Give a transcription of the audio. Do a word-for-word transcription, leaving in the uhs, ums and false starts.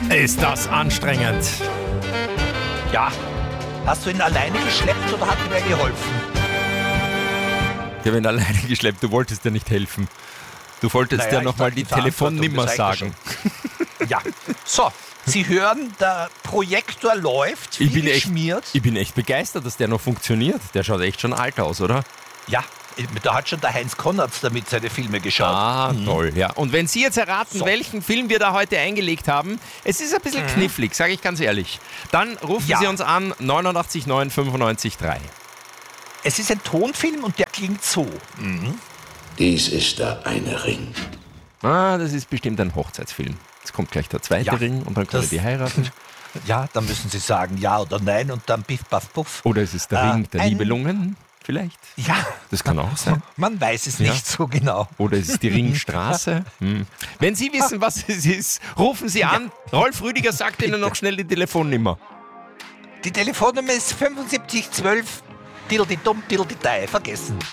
Ist das anstrengend. Ja. Hast du ihn alleine geschleppt oder hat ihm wer geholfen? Ich habe ihn alleine geschleppt, du wolltest ja nicht helfen. Du wolltest Naja, ja ich nochmal dachte, die die Verantwortung, Telefonnummer das reicht ja sagen. Ja. So, Sie hören, der Projektor läuft wie Ich bin, echt, geschmiert. ich bin echt begeistert, dass der noch funktioniert. Der schaut echt schon alt aus, oder? Ja, da hat schon der Heinz Konrads damit seine Filme geschaut. Ah, mhm. toll, ja. Und wenn Sie jetzt erraten, So. welchen Film wir da heute eingelegt haben, es ist ein bisschen mhm. knifflig, sage ich ganz ehrlich, dann rufen Ja. Sie uns an, neunundachtzig neun fünfundneunzig drei. Es ist ein Tonfilm und der klingt so. Mhm. Dies ist der eine Ring. Ah, das ist bestimmt ein Hochzeitsfilm. Jetzt kommt gleich der zweite Ja, Ring und dann können das- die heiraten. Ja, dann müssen Sie sagen ja oder nein und dann piff, paff, puff. Oder es ist der Äh, Ring der ein- Nibelungen, vielleicht. Ja, Das kann auch sein. man weiß es Ja. nicht so genau. Oder es ist die Ringstraße. Hm. Wenn Sie wissen, was es ist, rufen Sie an. Rolf Rüdiger sagt Ihnen noch schnell die Telefonnummer. Die Telefonnummer ist fünfundsiebzig zwölf, Dildi dumm, Dildi dei, vergessen.